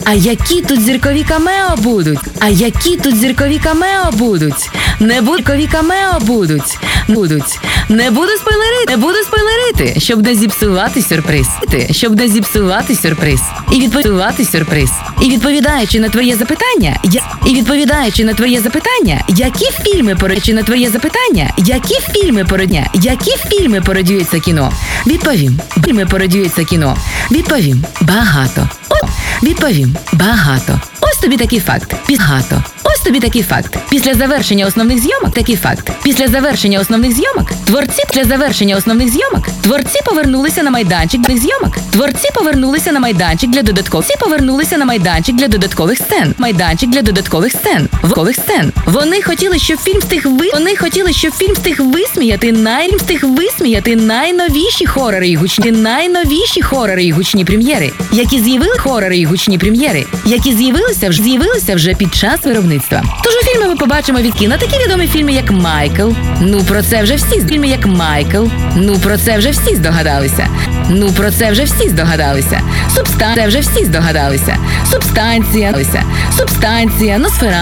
А які тут зіркові камео будуть? А які тут зіркові камео будуть? Не будуть зіркові камео будуть. Не буду спойлерити, щоб не зіпсувати сюрприз. І відповідаючи на твоє запитання, які фільми пародіються кіно? Відповім. Ось тобі такий факт. Після завершення основних зйомок творці повернулися на майданчик для додаткових сцен. Вони хотіли, щоб фільм встиг висміяти найновіші хорори і гучні прем'єри, які з'явилися вже під час виробництва. Тож у фільмі ми побачимо від кіно такі відомі фільми, як «Майкл». Ну про це вже всі здогадалися. Субстанція,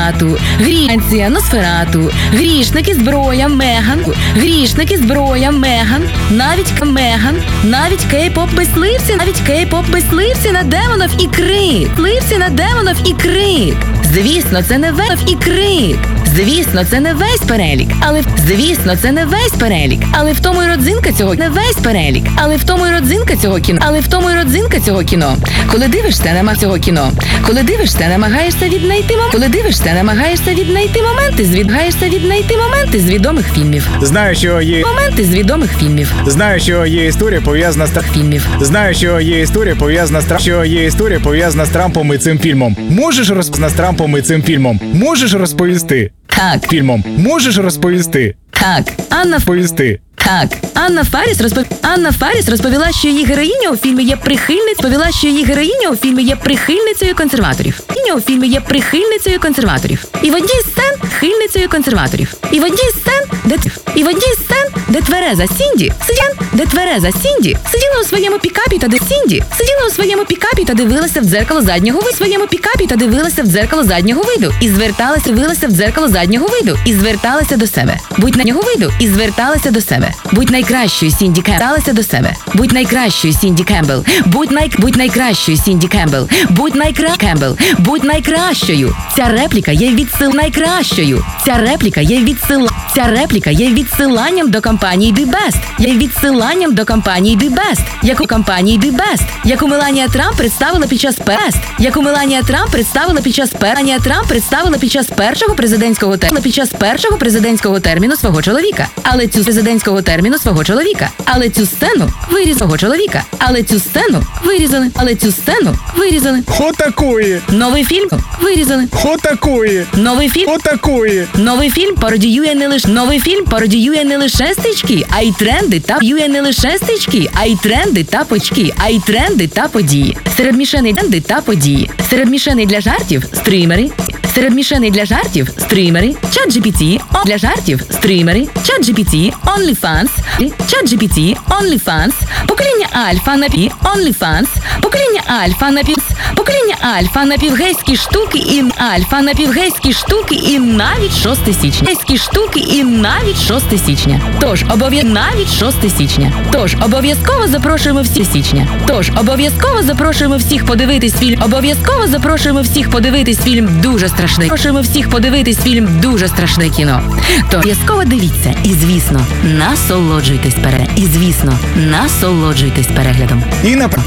Носферату, Грішники, зброя, Меган, навіть кей-поп мисливці на демонів і крик. Звісно, це не весь перелік, але в тому й родзинка цього кіно. Коли дивишся, намагаєшся віднайти моменти з відомих фільмів. Знаю, що є історія пов'язана з Трампом і цим фільмом. Можеш розповісти? Так. Анна Фарріс розповіла, що її героїня у фільмі є прихильницею консерваторів. І в одній з сцен, де твереза Сінді сиділа у своєму пікапі та дивилася в дзеркало заднього виду і зверталася до себе. Будь найкращою Сінді Кембл. Будь найкращою. Ця репліка є відсиланням до компанії Be Best. Яку Меланія Трамп представила під час першого президентського терміну свого чоловіка. Але цю сцену вирізали. Отакої. Новий фільм вирізали. Отакої. Новий фільм пародіює не лише стрічки, а й тренди та події. Серед мішеней для жартів стрімери, ChatGPT, OnlyFans, покоління Альфа, напівгейські штуки і навіть 6 січня. Тож обов'язково запрошуємо всіх подивитись фільм «Дуже страшне кіно». То обов'язково дивіться і, звісно, насолоджуйтесь переглядом.